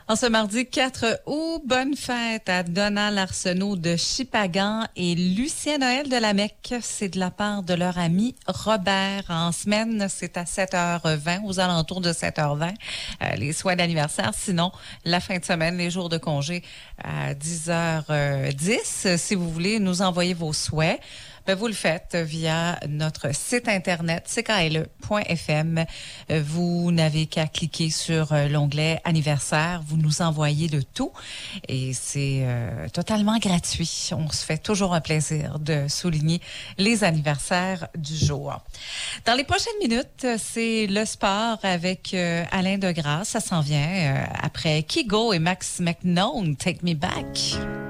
En ce mardi 4 août, bonne fête à Donald Arsenault de Shippagan et Lucien Noël de la Mecque. C'est de la part de leur ami Robert. En semaine, c'est à 7h20, aux alentours de 7h20, les souhaits d'anniversaire. Sinon, la fin de semaine, les jours de congé à 10h10. Si vous voulez nous envoyer vos souhaits, vous le faites via notre site internet ckle.fm. Vous n'avez qu'à cliquer sur l'onglet anniversaire. Vous nous envoyez le tout et c'est totalement gratuit. On se fait toujours un plaisir de souligner les anniversaires du jour. Dans les prochaines minutes, c'est le sport avec Alain Degrasse. Ça s'en vient après Kigo et Max McNone, Take Me Back.